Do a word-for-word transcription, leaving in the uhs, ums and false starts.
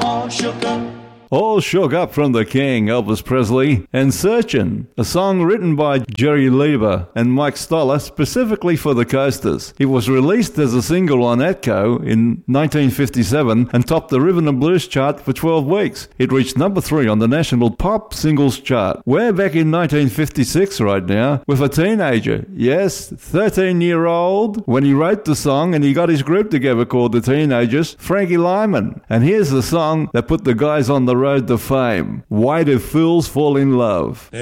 all shook up. All Shook Up from the King, Elvis Presley, and Searchin', a song written by Jerry Leiber and Mike Stoller specifically for the Coasters. It was released as a single on Atco in nineteen fifty-seven and topped the Rhythm and Blues chart for twelve weeks. It reached number three on the National Pop Singles chart. We're back in nineteen fifty-six right now with a teenager, yes, thirteen-year-old, when he wrote the song and he got his group together called the Teenagers, Frankie Lyman. And here's the song that put the guys on the road to fame. Why Do Fools Fall in Love?